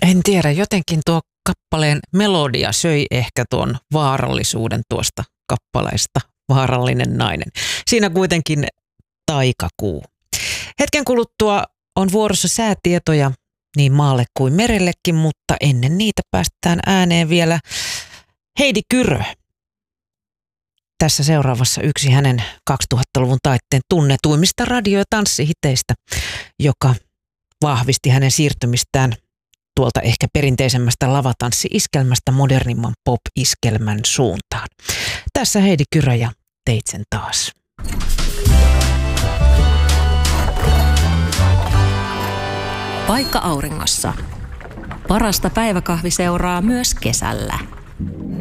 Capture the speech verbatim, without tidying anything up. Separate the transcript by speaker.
Speaker 1: En tiedä, jotenkin tuo kappaleen melodia söi ehkä tuon vaarallisuuden tuosta kappaleesta. Vaarallinen nainen. Siinä kuitenkin taikakuu. Hetken kuluttua on vuorossa säätietoja niin maalle kuin merellekin, mutta ennen niitä päästään ääneen vielä Heidi Kyrö. Tässä seuraavassa yksi hänen kaksituhattaluvun taitteen tunnetuimmista radio- ja tanssihiteistä, joka vahvisti hänen siirtymistään tuolta ehkä perinteisemmästä lavatanssi-iskelmästä modernimman pop-iskelmän suuntaan. Tässä Heidi Kyrö ja Teit sen taas.
Speaker 2: Paikka auringossa. Parasta päiväkahviseuraa myös kesällä.